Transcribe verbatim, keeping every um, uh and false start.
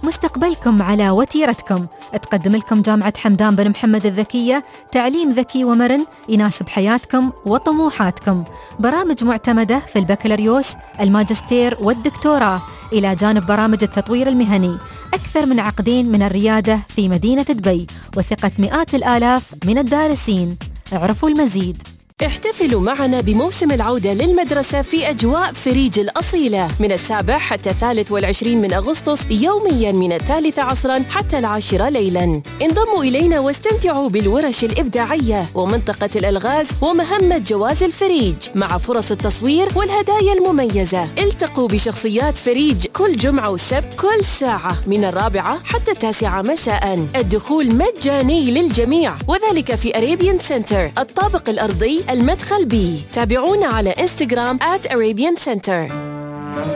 مستقبلكم على وتيرتكم. تقدم لكم جامعة حمدان بن محمد الذكية تعليم ذكي ومرن يناسب حياتكم وطموحاتكم. برامج معتمدة في البكالوريوس، الماجستير والدكتوراه، إلى جانب برامج التطوير المهني. أكثر من عقدين من الريادة في مدينة دبي، وثقة مئات الآلاف من الدارسين. اعرفوا المزيد. احتفلوا معنا بموسم العودة للمدرسة في أجواء فريج الأصيلة من السابع حتى الثالث والعشرين من أغسطس، يومياً من الثالثة عصراً حتى العاشرة ليلاً. انضموا إلينا واستمتعوا بالورش الإبداعية ومنطقة الألغاز ومهمة جواز الفريج مع فرص التصوير والهدايا المميزة. التقوا بشخصيات فريج كل جمعة وسبت كل ساعة من الرابعة حتى التاسعة مساءً. الدخول مجاني للجميع، وذلك في أريبيان سنتر الطابق الأرضي المدخل بي. تابعونا على انستغرام آت أريبيان سنتر.